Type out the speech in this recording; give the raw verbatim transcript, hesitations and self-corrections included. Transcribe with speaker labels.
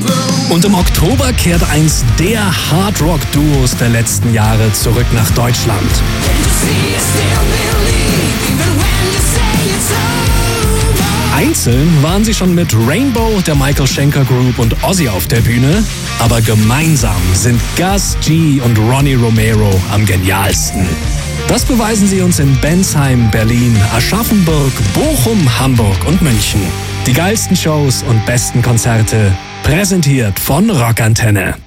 Speaker 1: Und im Oktober kehrt eins der Hard-Rock-Duos der letzten Jahre zurück nach Deutschland. Einzeln waren sie schon mit Rainbow, der Michael Schenker Group und Ozzy auf der Bühne, aber gemeinsam sind Gus G und Ronnie Romero am genialsten. Das beweisen sie uns in Bensheim, Berlin, Aschaffenburg, Bochum, Hamburg und München. Die geilsten Shows und besten Konzerte, präsentiert von Rockantenne.